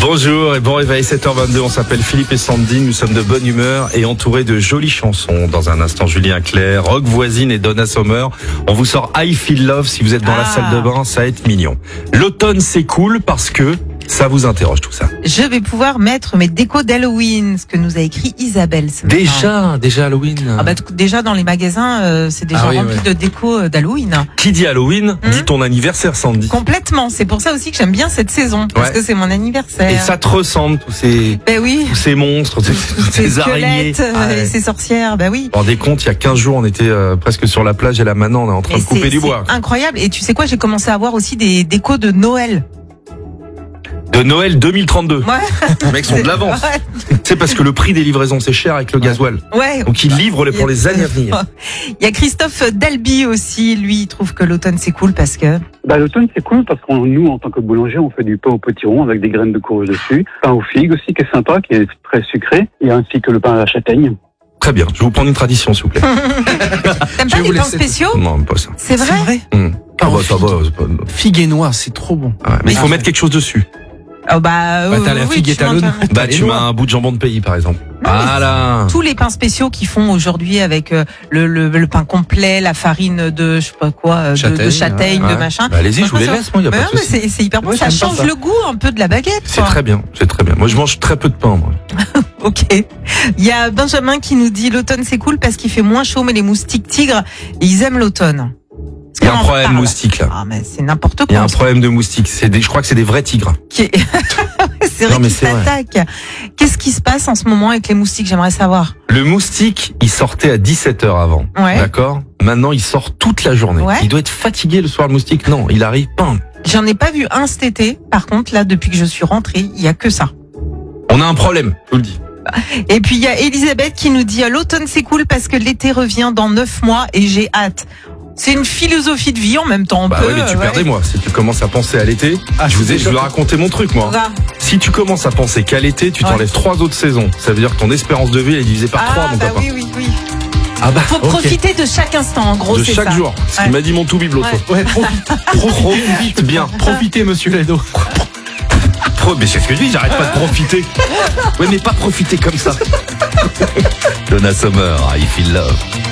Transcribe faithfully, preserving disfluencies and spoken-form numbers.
Bonjour et bon réveil, sept heures vingt-deux, on s'appelle Philippe et Sandy, nous sommes de bonne humeur et entourés de jolies chansons. Dans un instant, Julien Clerc, Rock Voisine et Donna Summer. On vous sort I Feel Love, si vous êtes dans ah. la salle de bain, ça va être mignon. L'automne c'est cool parce que ça vous interroge tout ça. Je vais pouvoir mettre mes décos d'Halloween, ce que nous a écrit Isabelle ce matin. Déjà, déjà Halloween. Ah bah déjà dans les magasins, euh, c'est déjà ah oui, rempli ouais. de décos d'Halloween. Qui dit Halloween, mmh. dit ton anniversaire, Sandy. Complètement, c'est pour ça aussi que j'aime bien cette saison, parce ouais. que c'est mon anniversaire. Et ça te ressemble, tous ces, ben oui. tous ces monstres, tous ces, ces araignées. Ah ouais. Ces sorcières, bah oui. Vous vous rendez compte, il y a quinze jours, on était euh, presque sur la plage et là maintenant, on est en train et de couper du bois. C'est incroyable. Et tu sais quoi, j'ai commencé à avoir aussi des décos de Noël. De Noël deux mille trente-deux. Ouais. Les mecs sont de l'avance. Ouais. C'est parce que le prix des livraisons c'est cher avec le gasoil. Ouais. Donc ils livrent pour les années à venir. Il y a Christophe Dalby aussi, lui il trouve que l'automne c'est cool parce que. Bah l'automne c'est cool parce que nous en tant que boulanger on fait du pain au potiron avec des graines de courge dessus, pain aux figues aussi qui est sympa, qui est très sucré, et ainsi que le pain à la châtaigne. Très bien, je vais vous prendre une tradition s'il vous plaît. T'aimes pas les pains spéciaux? Non, pas ça. C'est vrai, c'est vrai mmh. Ah bah ça va, c'est pas... Figue et noix, c'est trop bon. Ouais, mais il faut mettre quelque chose dessus. Oh bah, bah t'as la oui, figue et talonne. Bah tu mets un bout de jambon de pays par exemple. Non, voilà. Tous les pains spéciaux qu'ils font aujourd'hui avec euh, le, le, le pain complet, la farine de je sais pas quoi, de châtaigne, de, châtaigne, ouais. de machin. Bah, allez-y, je vous les laisse, moi, y a bah pas non, de souci. C'est, c'est hyper bon, ouais, ça change ça. Le goût un peu de la baguette. C'est quoi. Très bien, c'est très bien. Moi je mange très peu de pain, moi. Ok. Il y a Benjamin qui nous dit l'automne c'est cool parce qu'il fait moins chaud, mais les moustiques tigres, ils aiment l'automne. Il y a un problème de moustiques là. Ah mais c'est n'importe quoi. Il y a un problème de moustiques. C'est des, je crois que c'est des vrais tigres. Qui est... c'est vrai qu'ils s'attaquent. Qu'est-ce qui se passe en ce moment avec les moustiques? J'aimerais savoir. Le moustique, il sortait à dix-sept heures avant. Ouais. D'accord. Maintenant, il sort toute la journée. Ouais. Il doit être fatigué le soir, le moustique. Non, il arrive. Bam. J'en ai pas vu un cet été. Par contre, là, depuis que je suis rentrée, il y a que ça. On a un problème, je vous le dis. Et puis il y a Elisabeth qui nous dit l'automne c'est cool parce que l'été revient dans neuf mois et j'ai hâte. C'est une philosophie de vie en même temps. On bah peut, ouais, mais tu ouais. perdais moi. Si tu commences à penser à l'été, ah, je vous ai, je vous ai raconté mon truc moi. Va. Si tu commences à penser qu'à l'été, tu t'enlèves ouais. trois autres saisons. Ça veut dire que ton espérance de vie elle est divisée par ah, trois, mon bah copain. Oui, oui, oui. Ah bah, faut okay. profiter de chaque instant, en gros, de c'est chaque ça. jour. Ce ouais. qu'il m'a dit mon tout biblo. Ouais, ouais profite, profite bien. Profitez, monsieur Ledo. Pro, mais c'est ce que je dis, j'arrête pas de profiter. Ouais, mais pas profiter comme ça. Donna Summer, I Feel Love.